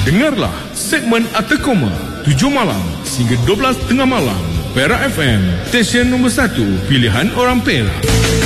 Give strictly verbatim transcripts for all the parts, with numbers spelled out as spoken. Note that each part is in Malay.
Dengarlah segmen Arti Koma tujuh malam hingga dua belas tengah malam. Perak F M, stesen nombor satu pilihan orang Perak.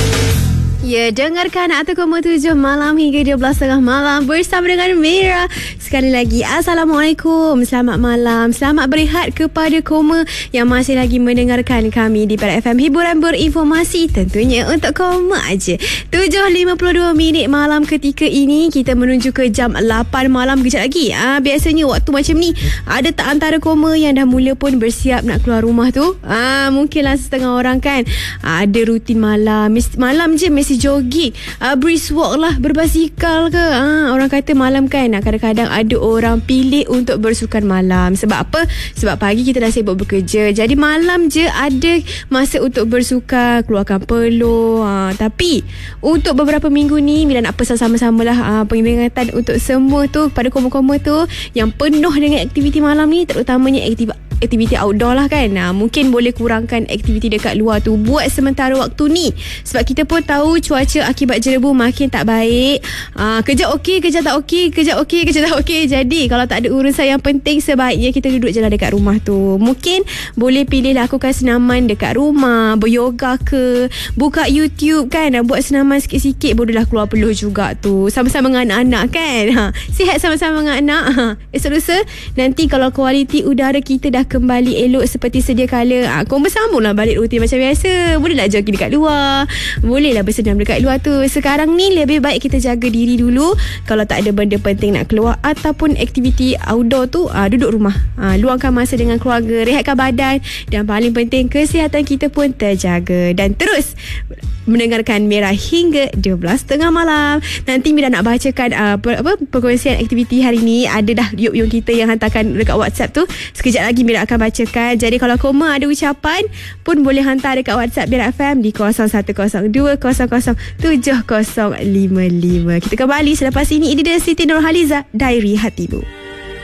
Ya, dengarkan Arti Koma tujuh malam hingga dua belas tengah malam bersama dengan Mira. Sekali lagi, Assalamualaikum, selamat malam, selamat berehat kepada Koma yang masih lagi mendengarkan kami di Perak F M. Hiburan berinformasi tentunya untuk Koma aja. tujuh lima puluh dua minit malam ketika ini, kita menuju ke jam lapan malam kejap lagi. Ah, biasanya waktu macam ni, ada tak antara Koma yang dah mula pun bersiap nak keluar rumah tu? Ah, mungkinlah setengah orang kan, ah, ada rutin malam, malam je mesti jogging, uh, brisk walk lah, berbasikal ke. uh, Orang kata malam kan, kadang-kadang ada orang pilih untuk bersukan malam. Sebab apa? Sebab pagi kita dah sibuk bekerja, jadi malam je ada masa untuk bersukan, keluarkan peluh. uh, Tapi untuk beberapa minggu ni, Mira nak pesan sama-sama lah uh, peringatan untuk semua tu, pada koma-koma tu yang penuh dengan aktiviti malam ni, terutamanya aktiviti aktiviti outdoor lah kan. Nah, mungkin boleh kurangkan aktiviti dekat luar tu buat sementara waktu ni, sebab kita pun tahu cuaca akibat jerebu makin tak baik. Aa, kejap okey, kejap tak okey, kejap okey, kejap tak okey. Jadi kalau tak ada urusan yang penting, sebaiknya kita duduk je lah dekat rumah tu. Mungkin boleh pilih lakukan senaman dekat rumah, beryoga ke, buka YouTube kan, buat senaman sikit-sikit, bolehlah keluar peluh juga tu, sama-sama dengan anak-anak kan. Ha, sihat sama-sama dengan anak. Ha, esok lusa nanti kalau kualiti udara kita dah kembali elok seperti sedia kala, ha, kau bersambunglah balik rutin macam biasa. Bolehlah jogging dekat luar, bolehlah bersenam dekat luar tu. Sekarang ni lebih baik kita jaga diri dulu. Kalau tak ada benda penting nak keluar ataupun aktiviti outdoor tu, ha, duduk rumah, ha, luangkan masa dengan keluarga, rehatkan badan, dan paling penting kesihatan kita pun terjaga. Dan terus mendengarkan Mira hingga dua belas tengah malam. Nanti Mira nak bacakan uh, per, apa, perkongsian aktiviti hari ni. Ada dah yuk-yuk kita yang hantarkan dekat WhatsApp tu. Sekejap lagi Mira akan bacakan. Jadi kalau Koma ada ucapan pun boleh hantar dekat WhatsApp Mira F M di kosong satu kosong dua kosong kosong tujuh kosong lima lima. Kita kembali selepas ini. Ini dia Siti Nurhaliza, Diary Hatimu.